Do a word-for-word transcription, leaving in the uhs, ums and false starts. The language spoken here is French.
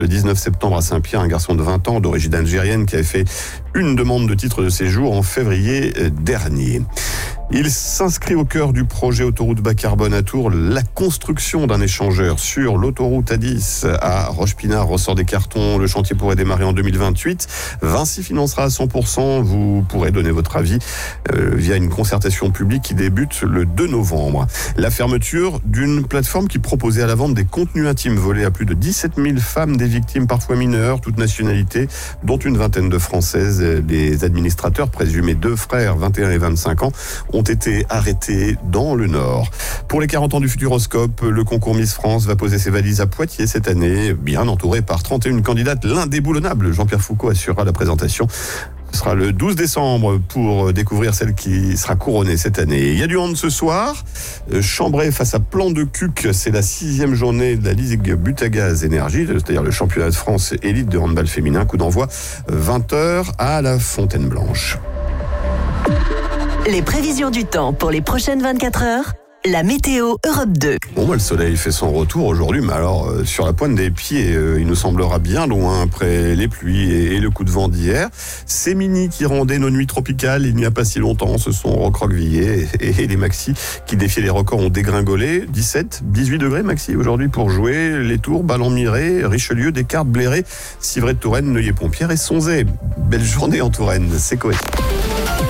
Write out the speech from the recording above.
Le dix-neuf septembre à Saint-Pierre, un garçon de vingt ans d'origine algérienne qui avait fait une demande de titre de séjour en février dernier. Il s'inscrit au cœur du projet autoroute bas carbone à Tours. La construction d'un échangeur sur l'autoroute A dix à Roche-Pinard ressort des cartons. Le chantier pourrait démarrer en deux mille vingt-huit. Vinci financera à cent pour cent. Vous pourrez donner votre avis euh, via une concertation publique qui débute le deux novembre. La fermeture d'une plateforme qui proposait à la vente des contenus intimes volés à plus de dix-sept mille femmes, des victimes parfois mineures, toutes nationalités, dont une vingtaine de françaises. Les administrateurs, présumés deux frères, vingt et un et vingt-cinq ans, ont été arrêtés dans le Nord. Pour les quarante ans du Futuroscope, le concours Miss France va poser ses valises à Poitiers cette année, bien entouré par trente et une candidates. L'indéboulonnable Jean-Pierre Foucault assurera la présentation. Ce sera le douze décembre pour découvrir celle qui sera couronnée cette année. Il y a du hand ce soir. Chambray face à Plan de Cuc. C'est la sixième journée de la Ligue Butagaz Énergie, c'est-à-dire le championnat de France élite de handball féminin. Coup d'envoi vingt heures à la Fontaine-Blanche. Les prévisions du temps pour les prochaines vingt-quatre heures. La météo Europe deux. Bon, bah, le soleil fait son retour aujourd'hui, mais alors euh, sur la pointe des pieds, euh, il nous semblera bien loin après les pluies et, et le coup de vent d'hier. Ces mini qui rendaient nos nuits tropicales il n'y a pas si longtemps se sont recroquevillés et, et les maxi qui défiaient les records ont dégringolé. dix-sept, dix-huit degrés maxi aujourd'hui pour jouer les Tours, Ballon-Miré, Richelieu, Descartes, Bléré, Civray de Touraine, Neuilly-Pompière et Sonzay. Belle journée en Touraine, c'est Coët.